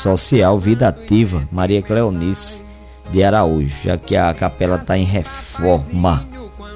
Social Vida Ativa, Maria Cleonice de Araújo, já que a capela está em reforma.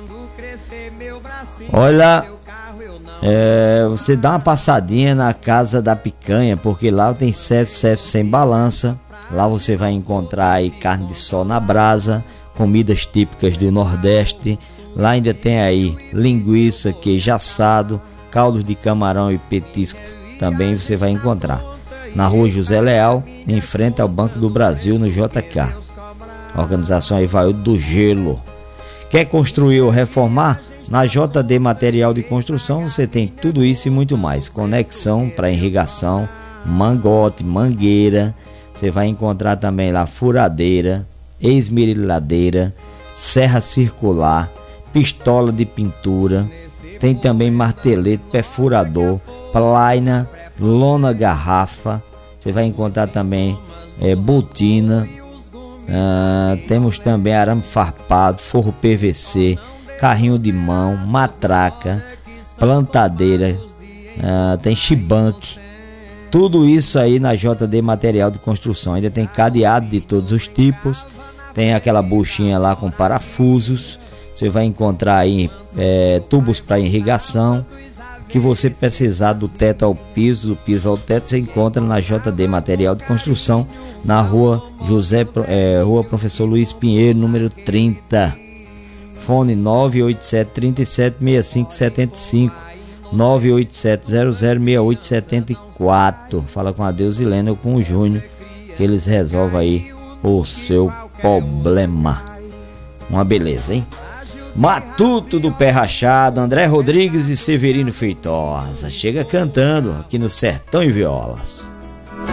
Olha, você dá uma passadinha na Casa da Picanha, porque lá tem self-service sem balança. Lá você vai encontrar aí carne de sol na brasa, comidas típicas do Nordeste. Lá ainda tem aí linguiça, queijo assado, caldos de camarão e petisco. Também você vai encontrar na Rua José Leal, em frente ao Banco do Brasil, no JK. Organização Ivaildo do Gelo. Quer construir ou reformar? Na JD Material de Construção você tem tudo isso e muito mais. Conexão para irrigação, mangote, mangueira. Você vai encontrar também lá furadeira, esmerilhadeira, serra circular, pistola de pintura. Tem também martelete, perfurador, plaina, lona garrafa. Você vai encontrar também botina. Temos também arame farpado, forro PVC, carrinho de mão, matraca, plantadeira, tem chibanque. Tudo isso aí na JD Material de Construção. Ainda tem cadeado de todos os tipos. Tem aquela buchinha lá com parafusos. Você vai encontrar aí tubos para irrigação. Que você precisar do teto ao piso, do piso ao teto, você encontra na JD Material de Construção, na rua Rua Professor Luiz Pinheiro, número 30. Fone 987-376575, 987-006874. Fala com a Deusilene ou com o Júnior, que eles resolvem aí o seu problema. Uma beleza, hein? Matuto do Pé Rachado, André Rodrigues e Severino Feitosa. Chega cantando aqui no Sertão e Violas.